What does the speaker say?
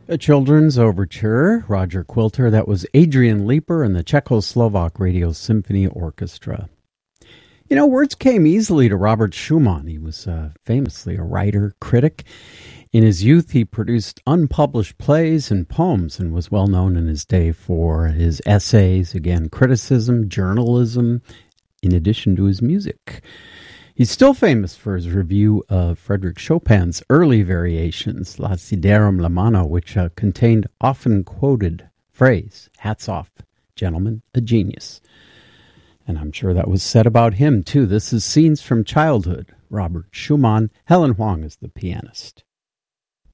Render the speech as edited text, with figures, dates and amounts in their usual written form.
A children's overture, Roger Quilter. That was Adrian Leeper and the Czechoslovak Radio Symphony Orchestra. You know, words came easily to Robert Schumann. He was famously a writer, critic. In his youth, he produced unpublished plays and poems and was well known in his day for his essays, again, criticism, journalism, in addition to his music. He's still famous for his review of Frédéric Chopin's early variations, La Siderum La Mano, which contained often quoted phrase, "Hats off, gentlemen, a genius." And I'm sure that was said about him, too. This is Scenes from Childhood. Robert Schumann. Helen Huang is the pianist.